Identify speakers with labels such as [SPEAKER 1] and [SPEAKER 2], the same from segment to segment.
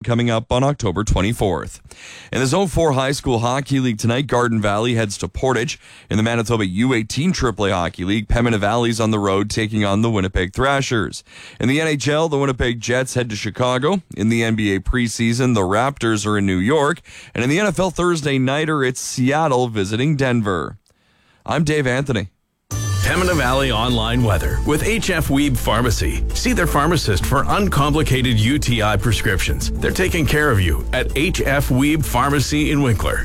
[SPEAKER 1] coming up on October 24th. In the Zone 4 High School Hockey League tonight, Garden Valley heads to Portage. In the Manitoba U18 AAA Hockey League, Pembina Valley's on the road taking on the Winnipeg Thrashers. In the NHL, the Winnipeg Jets head to Chicago. In the NBA preseason, the Raptors are in New York. And in the NFL Thursday nighter, it's Seattle visiting Denver. I'm Dave Anthony.
[SPEAKER 2] Pembina Valley Online Weather with HF Weeb Pharmacy. See their pharmacist for uncomplicated UTI prescriptions. They're taking care of you at HF Weeb Pharmacy in Winkler.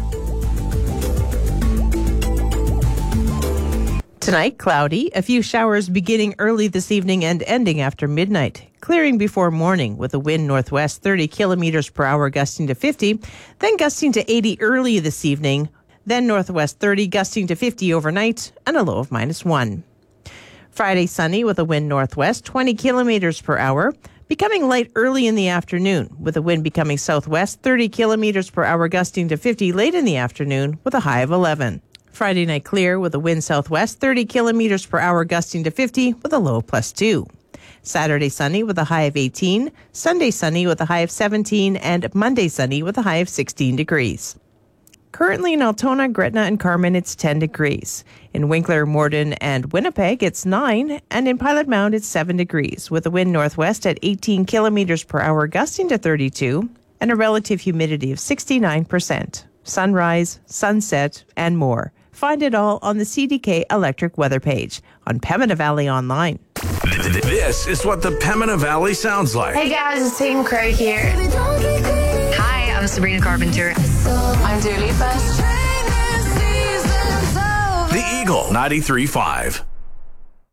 [SPEAKER 3] Tonight, cloudy. A few showers beginning early this evening and ending after midnight. Clearing before morning with a wind northwest 30 kilometers per hour gusting to 50, then gusting to 80 early this evening. Then northwest 30, gusting to 50 overnight, and a low of -1. Friday, sunny with a wind northwest 20 kilometers per hour, becoming light early in the afternoon, with the wind becoming southwest 30 kilometers per hour gusting to 50 late in the afternoon, with a high of 11. Friday night clear with a wind southwest 30 kilometers per hour gusting to 50, with a low of +2. Saturday sunny with a high of 18, Sunday sunny with a high of 17, and Monday sunny with a high of 16 degrees. Currently in Altona, Gretna, and Carman, it's 10 degrees. In Winkler, Morden, and Winnipeg, it's 9. And in Pilot Mound, it's 7 degrees, with a wind northwest at 18 kilometers per hour gusting to 32, and a relative humidity of 69%. Sunrise, sunset, and more. Find it all on the CDK Electric weather page on Pembina Valley Online.
[SPEAKER 2] This is what the Pembina Valley sounds like.
[SPEAKER 4] Hey guys, it's Tatum Craig here.
[SPEAKER 5] Hi, I'm Sabrina Carpenter.
[SPEAKER 4] I'm Dua Lipa.
[SPEAKER 2] The Eagle 93.5.